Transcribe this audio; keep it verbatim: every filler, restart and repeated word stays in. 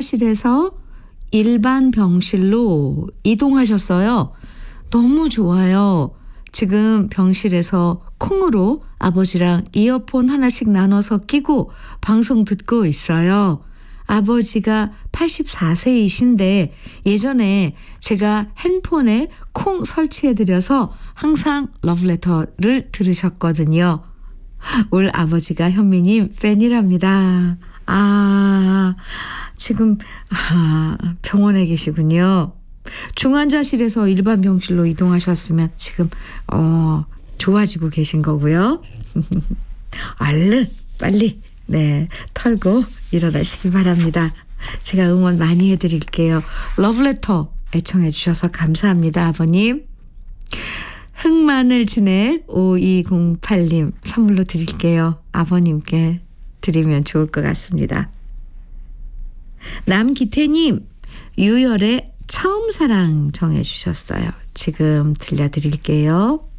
중환자실에서 일반 병실로 이동하셨어요. 너무 좋아요. 지금 병실에서 콩으로 아버지랑 이어폰 하나씩 나눠서 끼고 방송 듣고 있어요. 아버지가 팔십사 세이신데 예전에 제가 핸폰에 콩 설치해드려서 항상 러브레터를 들으셨거든요. 올 아버지가 현미님 팬이랍니다. 아, 지금 아, 병원에 계시군요. 중환자실에서 일반 병실로 이동하셨으면 지금 어, 좋아지고 계신 거고요. 얼른 빨리 네 털고 일어나시기 바랍니다. 제가 응원 많이 해드릴게요. 러브레터 애청해 주셔서 감사합니다, 아버님. 흑마늘 진액 오이공팔님 선물로 드릴게요. 아버님께 드리면 좋을 것 같습니다. 남기태님 유열의 처음 사랑 정해 주셨어요. 지금 들려드릴게요.